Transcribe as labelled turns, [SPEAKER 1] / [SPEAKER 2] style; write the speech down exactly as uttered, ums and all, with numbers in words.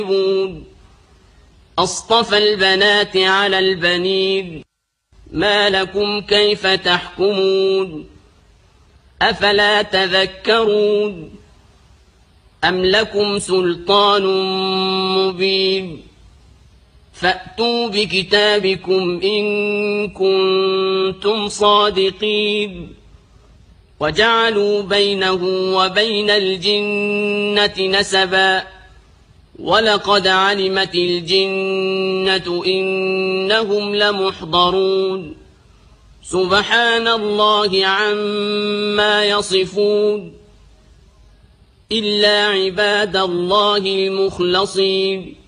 [SPEAKER 1] أصطفى البنات على البنين ما لكم كيف تحكمون أفلا تذكرون أم لكم سلطان مبين فأتوا بكتابكم إن كنتم صادقين وجعلوا بينه وبين الجنة نسبا ولقد علمت الجنة إنهم لمحضرون سبحان الله عما يصفون إلا عباد الله المخلصين